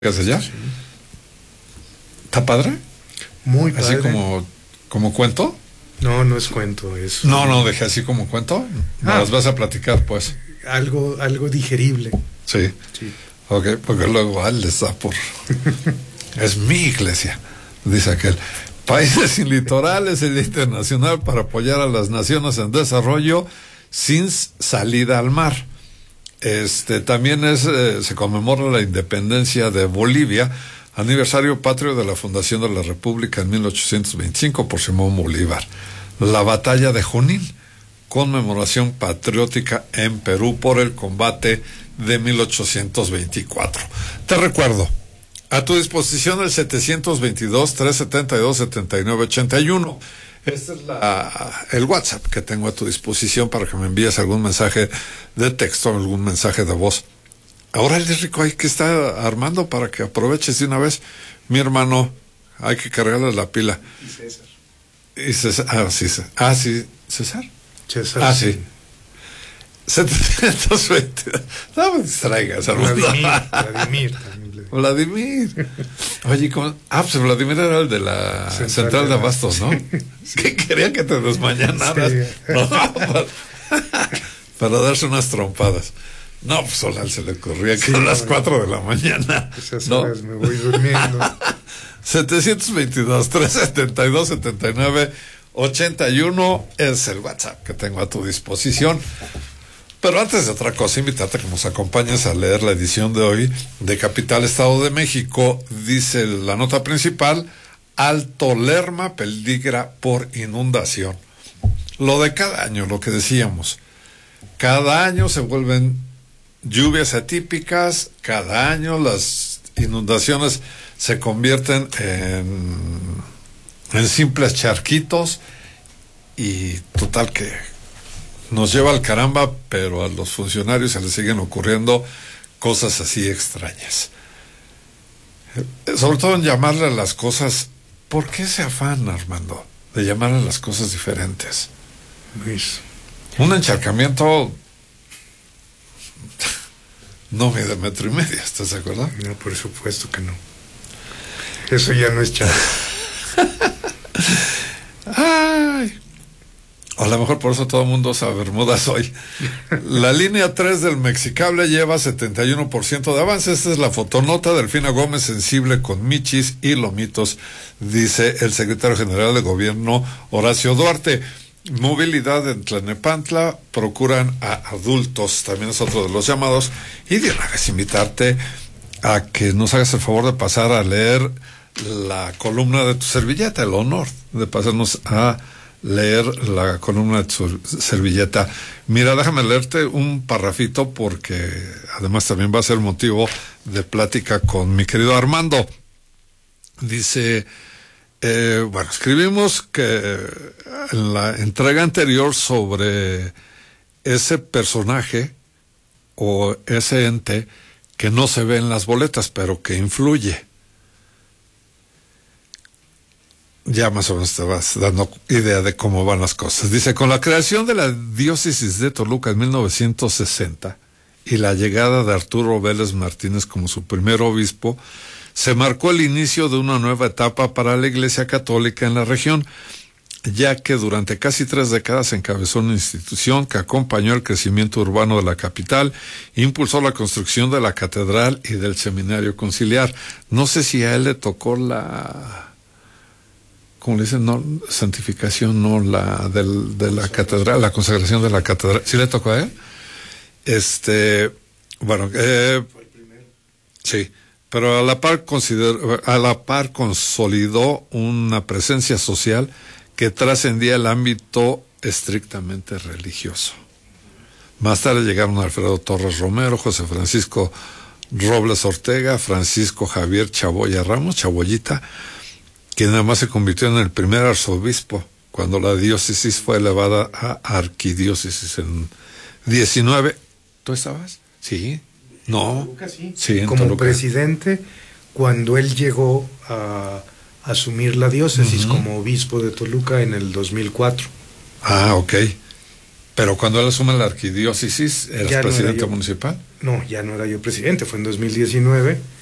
¿Qué haces ya? Sí. ¿Está padre? Muy padre. ¿Así como cuento? No, no es cuento, es... No, dejé así como cuento. Me las vas a platicar, pues. Algo digerible. Sí. Sí. Ok, porque luego les da por... Es mi iglesia, dice aquel. Países sin litorales, el Día Internacional para apoyar a las naciones en desarrollo sin salida al mar. También se conmemora la independencia de Bolivia, aniversario patrio de la fundación de la República en 1825 por Simón Bolívar. La batalla de Junín, conmemoración patriótica en Perú por el combate de 1824. Te recuerdo, a tu disposición el 722-372-7981. Este es el WhatsApp que tengo a tu disposición para que me envíes algún mensaje de texto, algún mensaje de voz. Ahora el rico hay que estar armando para que aproveches de una vez. Mi hermano, hay que cargarle la pila. Y César. Sí, César. César. Sí. 720. No me distraigas, Vladimir. Oye, ¿cómo? Pues Vladimir era el de la central de abastos, ¿no? Sí. Que quería que te desmañanaras. Sí. No, para darse unas trompadas. No, pues solo se le ocurría que a las 4 de la mañana. Esas horas me voy durmiendo. 722-372-7981 es el WhatsApp que tengo a tu disposición. Pero antes de otra cosa, invitarte a que nos acompañes a leer la edición de hoy de Capital Estado de México. Dice la nota principal: Alto Lerma peligra por inundación. Lo de cada año, lo que decíamos. Cada año se vuelven lluvias atípicas, cada año las inundaciones se convierten en simples charquitos y total que nos lleva al caramba, pero a los funcionarios se les siguen ocurriendo cosas así extrañas. Sobre todo en llamarle a las cosas, ¿por qué ese afán, Armando, de llamarle a las cosas diferentes? Luis. Un encharcamiento no mide 1.5 metros, ¿estás de acuerdo? No, por supuesto que no. Eso ya no es charco. Ay. A lo mejor por eso todo el mundo usa bermudas hoy. La línea 3 del Mexicable lleva 71% de avance. Esta es la fotonota. Delfina Gómez sensible con michis y lomitos, dice el secretario general de gobierno Horacio Duarte. Movilidad en Tlalnepantla, procuran a adultos, también es otro de los llamados. Y de una vez invitarte a que nos hagas el favor de pasar a leer la columna de tu servilleta, el honor de pasarnos a leer la columna de tu servilleta. Mira, déjame leerte un parrafito porque además también va a ser motivo de plática con mi querido Armando. Dice, escribimos que en la entrega anterior sobre ese personaje o ese ente que no se ve en las boletas, pero que influye. Ya más o menos te vas dando idea de cómo van las cosas. Dice, con la creación de la diócesis de Toluca en 1960 y la llegada de Arturo Vélez Martínez como su primer obispo, se marcó el inicio de una nueva etapa para la Iglesia Católica en la región, ya que durante casi 3 décadas encabezó una institución que acompañó el crecimiento urbano de la capital, impulsó la construcción de la catedral y del seminario conciliar. No sé si a él le tocó como le dicen, no, santificación, no la de la catedral, la consagración de la catedral. ¿Sí le tocó a él? Fue el primero. Sí, pero a la par consolidó una presencia social que trascendía el ámbito estrictamente religioso. Más tarde llegaron Alfredo Torres Romero, José Francisco Robles Ortega, Francisco Javier Chaboya Ramos, Chaboyita, quien además se convirtió en el primer arzobispo cuando la diócesis fue elevada a arquidiócesis en 19. ¿Tú estabas? Sí. No. Toluca, sí. Sí, como Toluca. Presidente cuando él llegó a asumir la diócesis como obispo de Toluca en el 2004. Ah, ok. Pero cuando él asume la arquidiócesis, ¿eras presidente municipal? No, ya no era yo presidente, fue en 2019.